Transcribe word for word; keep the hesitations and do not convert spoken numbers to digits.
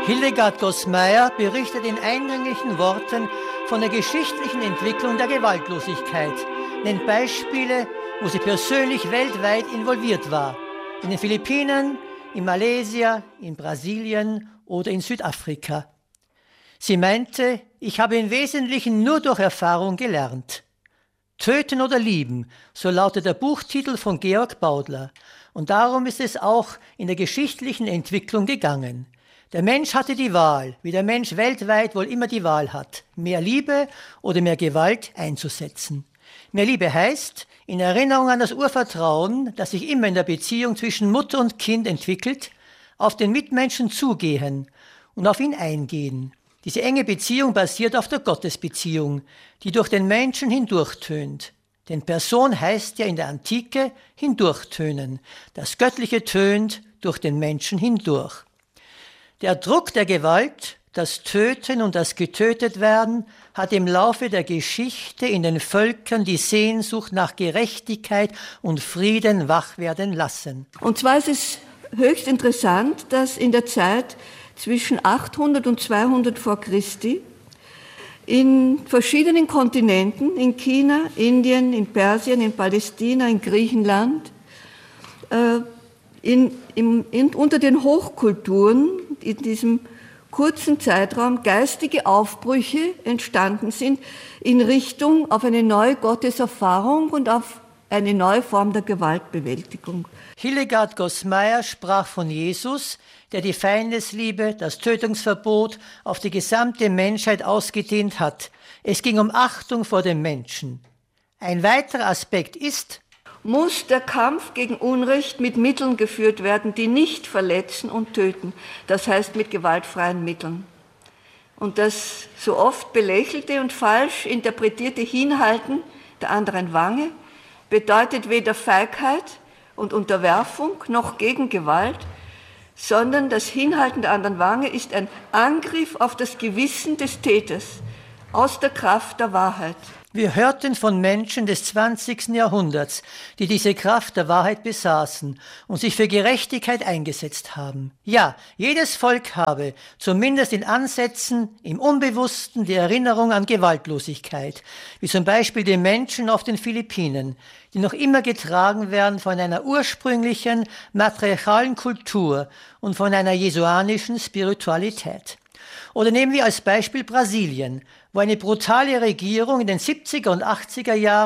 Hildegard Goßmeier berichtet in eindringlichen Worten von der geschichtlichen Entwicklung der Gewaltlosigkeit, nennt Beispiele, wo sie persönlich weltweit involviert war, in den Philippinen, in Malaysia, in Brasilien oder in Südafrika. Sie meinte, ich habe im Wesentlichen nur durch Erfahrung gelernt. Töten oder lieben, so lautet der Buchtitel von Georg Baudler. Und darum ist es auch in der geschichtlichen Entwicklung gegangen. Der Mensch hatte die Wahl, wie der Mensch weltweit wohl immer die Wahl hat, mehr Liebe oder mehr Gewalt einzusetzen. Mehr Liebe heißt, in Erinnerung an das Urvertrauen, das sich immer in der Beziehung zwischen Mutter und Kind entwickelt, auf den Mitmenschen zugehen und auf ihn eingehen. Diese enge Beziehung basiert auf der Gottesbeziehung, die durch den Menschen hindurchtönt. Denn Person heißt ja in der Antike hindurchtönen. Das Göttliche tönt durch den Menschen hindurch. Der Druck der Gewalt, das Töten und das Getötetwerden hat im Laufe der Geschichte in den Völkern die Sehnsucht nach Gerechtigkeit und Frieden wach werden lassen. Und zwar ist es höchst interessant, dass in der Zeit zwischen achthundert und zweihundert vor Christi in verschiedenen Kontinenten, in China, Indien, in Persien, in Palästina, in Griechenland, äh, in, im, in, unter den Hochkulturen in diesem kurzen Zeitraum geistige Aufbrüche entstanden sind in Richtung auf eine neue Gotteserfahrung und auf eine neue Form der Gewaltbewältigung. Hildegard Goßmeier sprach von Jesus, der die Feindesliebe, das Tötungsverbot auf die gesamte Menschheit ausgedehnt hat. Es ging um Achtung vor dem Menschen. Ein weiterer Aspekt ist, muss der Kampf gegen Unrecht mit Mitteln geführt werden, die nicht verletzen und töten, das heißt mit gewaltfreien Mitteln. Und das so oft belächelte und falsch interpretierte Hinhalten der anderen Wange bedeutet weder Feigheit und Unterwerfung noch Gegengewalt, sondern das Hinhalten der anderen Wange ist ein Angriff auf das Gewissen des Täters aus der Kraft der Wahrheit. Wir hörten von Menschen des zwanzigsten Jahrhunderts, die diese Kraft der Wahrheit besaßen und sich für Gerechtigkeit eingesetzt haben. Ja, jedes Volk habe, zumindest in Ansätzen, im Unbewussten die Erinnerung an Gewaltlosigkeit, wie zum Beispiel die Menschen auf den Philippinen, die noch immer getragen werden von einer ursprünglichen matriarchalen Kultur und von einer jesuanischen Spiritualität. Oder nehmen wir als Beispiel Brasilien, wo eine brutale Regierung in den siebziger und achtziger Jahren